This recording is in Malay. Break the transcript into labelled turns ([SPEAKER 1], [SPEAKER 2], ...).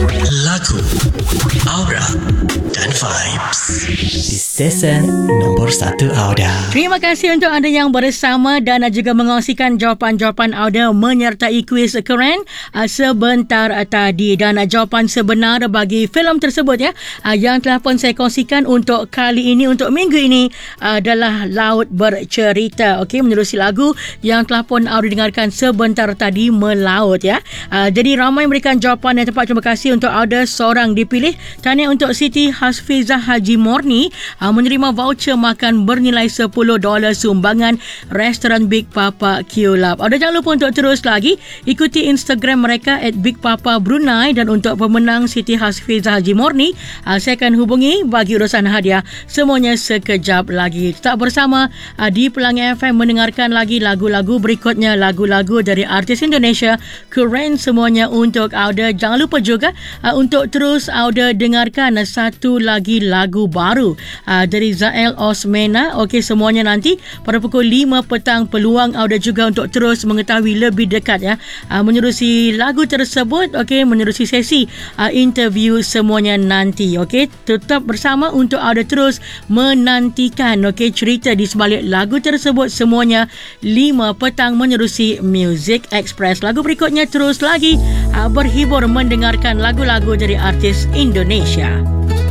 [SPEAKER 1] Lagu, Aura dan Vibes
[SPEAKER 2] di stesen nombor 1 Auda.
[SPEAKER 3] Terima kasih untuk anda yang bersama dan juga mengongsikan jawapan-jawapan Auda menyertai kuis keren sebentar tadi. Dan jawapan sebenar bagi filem tersebut yang telah pun saya kongsikan untuk kali ini, untuk minggu ini adalah Laut Bercerita. Okey, menerusi lagu yang telah pun Auda dengarkan sebentar tadi, Melaut jadi ramai memberikan jawapan yang tepat. Terima kasih untuk Auda, seorang dipilih. Tahniah untuk Siti Hasfizah Haji Morni menerima voucher makan bernilai $10 sumbangan restoran Big Papa Qlub. Auda jangan lupa untuk terus lagi ikuti Instagram mereka @BigPapaBrunei. Dan untuk pemenang Siti Hasfizah Haji Morni, saya akan hubungi bagi urusan hadiah. Semuanya sekejap lagi. Tetap bersama di Pelangi FM mendengarkan lagi lagu-lagu berikutnya, lagu-lagu dari artis Indonesia keren semuanya untuk Auda. Jangan lupa juga untuk terus Auda dengarkan satu lagi lagu baru dari Zael Osmena. Okey, semuanya nanti pada pukul 5 petang. Peluang Auda juga untuk terus mengetahui lebih dekat menerusi lagu tersebut. Okey, menerusi sesi interview semuanya nanti. Okey, tetap bersama untuk Auda terus menantikan cerita di sebalik lagu tersebut semuanya 5 petang menerusi Music Express. Lagu berikutnya terus lagi berhibur mendengarkan lagu-lagu dari artis Indonesia.